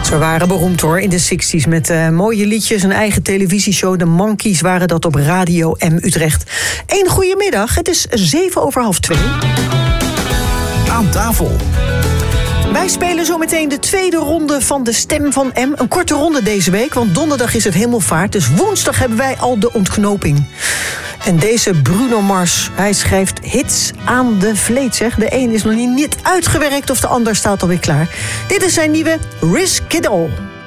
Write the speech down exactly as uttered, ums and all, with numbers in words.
Ze waren beroemd hoor, in de zestig's met uh, mooie liedjes. Een eigen televisieshow, de Monkees, waren dat op Radio M Utrecht. Een goede middag, het is zeven over half twee. Aan tafel. Wij spelen zo meteen de tweede ronde van de Stem van M. Een korte ronde deze week, want donderdag is het Hemelvaart. Dus woensdag hebben wij al de ontknoping. En deze Bruno Mars, hij schrijft hits aan de vleet, zeg. De een is nog niet uitgewerkt of de ander staat alweer klaar. Dit is zijn nieuwe Risk It All.